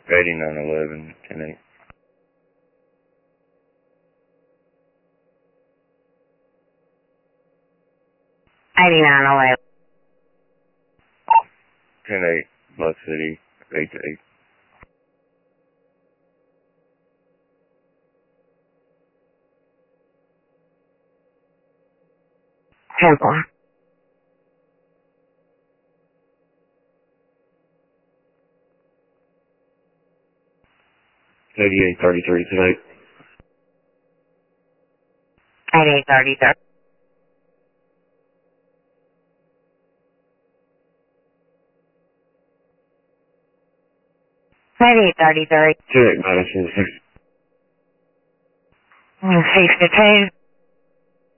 8911, 10-8. $89.11. 10-8, Bus City, 8 to 8. 10-4. 8833 tonight. 8833. 8833. 10-8, Madison 6. 62.